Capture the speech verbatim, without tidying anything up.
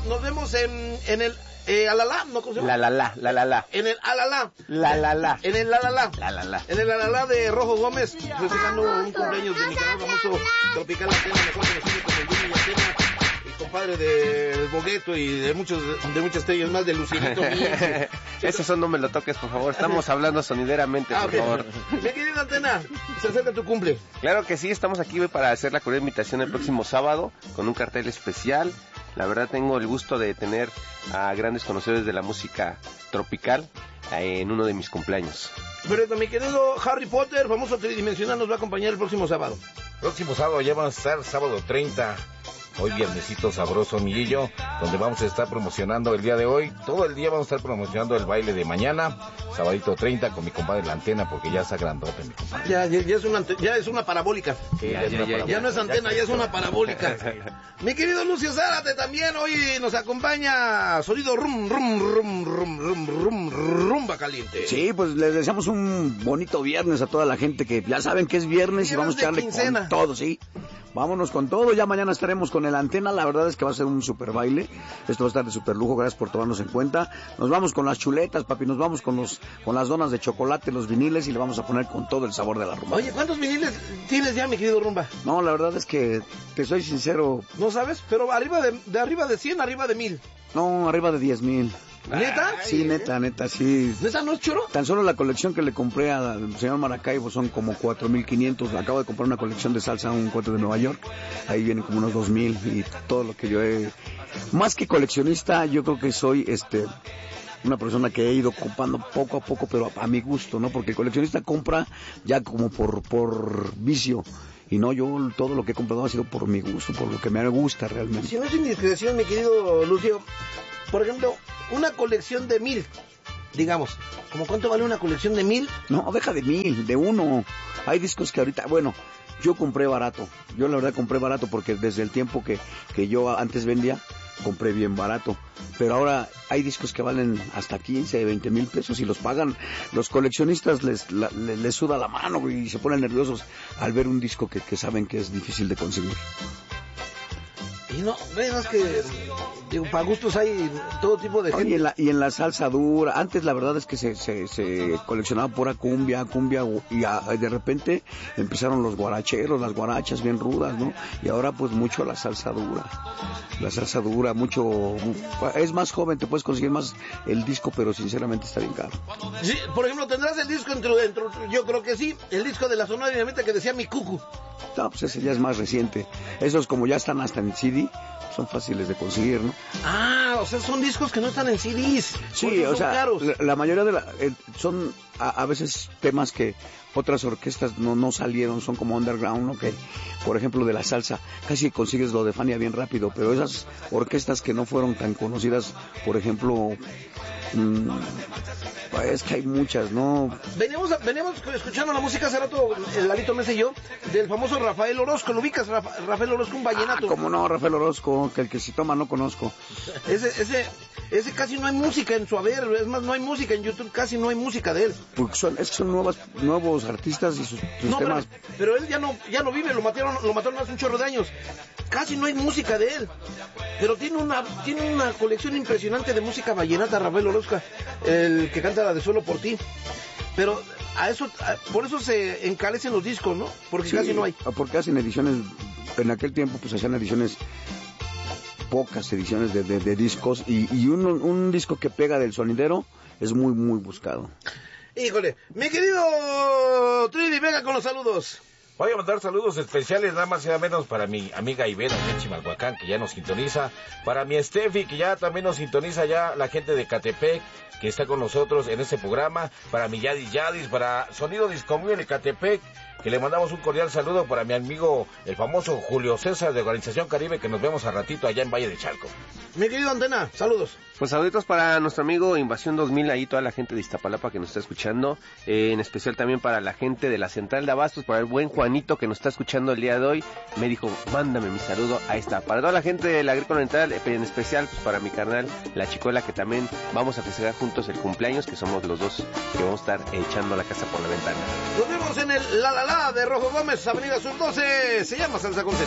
nos vemos en, en el eh, Alalá, ¿no? ¿Cómo se llama? La la la, la la la. En el Alalá. La la la. En el Alalá. La la la. En el Alalá de Rojo Gómez, festejando un cumpleaños de mi canal famoso Tropical Antena, mejor conocido como el Jimmy Antena, y compadre de Bogueto y de muchos de muchas estrellas más, de Lucinito. Ese son no me lo toques, por favor. Estamos hablando sonideramente, ah, por okay. favor. Mi querida Antena, se acerca tu cumple. Claro que sí, estamos aquí para hacer la cordial invitación el próximo sábado con un cartel especial. La verdad tengo el gusto de tener a grandes conocedores de la música tropical en uno de mis cumpleaños. Pero mi querido Harry Potter, famoso tridimensional, nos va a acompañar el próximo sábado. Próximo sábado ya vamos a estar, sábado treinta. Hoy viernesito sabroso, amiguillo, donde vamos a estar promocionando el día de hoy. Todo el día vamos a estar promocionando el baile de mañana, sabadito treinta, con mi compadre La Antena, porque ya está grandote, mi compadre. Ya, ya, ya, es, una, ya es una parabólica. Sí, ya, ya, es ya, una ya, parabólica. Ya no es antena, ya es una parabólica. Mi querido Lucio Zárate también hoy nos acompaña. Sonido rum, rum, rum, rum, rum, rum, rumba caliente. Sí, pues les deseamos un bonito viernes a toda la gente que ya saben que es viernes y vamos a echarle con todo, sí. Vámonos con todo, ya mañana estaremos con el Antena, la verdad es que va a ser un super baile, esto va a estar de super lujo, gracias por tomarnos en cuenta. Nos vamos con las chuletas, papi, nos vamos con los con las donas de chocolate, los viniles y le vamos a poner con todo el sabor de la rumba. Oye, ¿cuántos viniles tienes ya, mi querido Rumba? No, la verdad es que, te soy sincero. ¿No sabes? Pero arriba de, de arriba de cien, arriba de mil. No, arriba de diez mil. ¿Neta? Sí, neta, neta, sí. ¿Neta no es choro? Tan solo la colección que le compré al señor Maracaibo son como cuatro mil quinientos. Acabo de comprar una colección de salsa, un cuate de Nueva York. Ahí vienen como unos dos mil y todo lo que yo he... Más que coleccionista, yo creo que soy este... una persona que he ido comprando poco a poco, pero a, a mi gusto, ¿no? Porque el coleccionista compra ya como por, por vicio. Y no, yo todo lo que he comprado ha sido por mi gusto, por lo que me gusta realmente. Si no es indiscreción, mi querido Lucio, por ejemplo, una colección de mil, digamos, ¿cómo cuánto vale una colección de mil? No, deja de mil, de uno. Hay discos que ahorita, bueno, yo compré barato. Yo la verdad compré barato porque desde el tiempo que, que yo antes vendía, compré bien barato. Pero ahora hay discos que valen hasta quince, veinte mil pesos y los pagan. Los coleccionistas les, la, les, les suda la mano y se ponen nerviosos al ver un disco que, que saben que es difícil de conseguir. Y no, ves que, digo, para gustos hay todo tipo de gente. Oye, y en la, y en la salsa dura, antes la verdad es que se, se, se coleccionaba pura cumbia, cumbia, y a, de repente empezaron los guaracheros, las guarachas bien rudas, ¿no? Y ahora pues mucho la salsa dura, la salsa dura, mucho, es más joven, te puedes conseguir más el disco, pero sinceramente está bien caro. Sí, por ejemplo, ¿tendrás el disco dentro, dentro? Yo creo que sí, el disco de la Sonora Dinamita que decía Mi Cucu. No, pues ese ya es más reciente. Esos como ya están hasta en C D, son fáciles de conseguir, ¿no? Ah, o sea, son discos que no están en C Ds. Sí, o son sea, caros. La, la mayoría de la, eh, son a, a veces temas que otras orquestas no, no salieron, son como underground, ¿no? Que, por ejemplo, de la salsa, casi consigues lo de Fania bien rápido, pero esas orquestas que no fueron tan conocidas, por ejemplo, mmm, es que hay muchas, ¿no? Veníamos, veníamos escuchando la música hace rato, el Lalito Mesa y yo, del famoso Rafael Orozco. ¿Lo ubicas, Rafa, Rafael Orozco, un vallenato? Ah, como no, Rafael Orozco, que el que si toma no conozco. Ese, ese, ese casi no hay música en su haber, es más, no hay música en YouTube, casi no hay música de él. Porque son, es que son nuevas, nuevos artistas y sus, sus no, temas. Pero, pero él ya no, ya no vive, lo mataron, lo mataron hace un chorro de años. Casi no hay música de él, pero tiene una, tiene una colección impresionante de música vallenata, Rafael Orozco, el que canta la de Solo por ti. Pero a eso, a, por eso se encarecen los discos, ¿no? Porque sí, casi no hay. Porque hacen ediciones, en aquel tiempo pues hacían ediciones, pocas ediciones de, de, de discos, y, y un, un disco que pega del sonidero es muy, muy buscado. Híjole, mi querido Tridi, venga con los saludos. Voy a mandar saludos especiales, nada más y nada menos, para mi amiga Ivera de Chimalhuacán, que ya nos sintoniza, para mi Steffi, que ya también nos sintoniza ya la gente de Catepec, que está con nosotros en este programa, para mi Yadis Yadis, para Sonido Discomuel de Catepec, que le mandamos un cordial saludo para mi amigo, el famoso Julio César de Organización Caribe, que nos vemos a ratito allá en Valle de Chalco. Mi querido Antena, saludos. Pues saluditos para nuestro amigo Invasión dos mil, ahí toda la gente de Iztapalapa que nos está escuchando, eh, en especial también para la gente de la Central de Abastos, para el buen Juanito que nos está escuchando el día de hoy, me dijo, mándame mi saludo, ahí está. Para toda la gente de la Agrícola Oriental, en especial pues para mi carnal, la Chicuela, que también vamos a festejar juntos el cumpleaños, que somos los dos que vamos a estar echando la casa por la ventana. Nos vemos en el La La La de Rojo Gómez, Avenida Sur doce, se llama Salsa Concepto.